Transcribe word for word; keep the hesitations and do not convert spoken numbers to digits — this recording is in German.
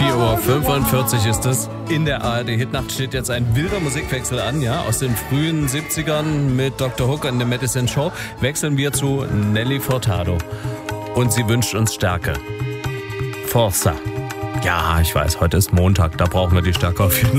vier Uhr fünfundvierzig ist es. In der A R D-Hitnacht steht jetzt ein wilder Musikwechsel an, ja, aus den frühen siebzigern mit Doktor Hook und der Medicine Show wechseln wir zu Nelly Furtado. Und sie wünscht uns Stärke. Forza. Ja, ich weiß, heute ist Montag, da brauchen wir die Stärke auf jeden Fall.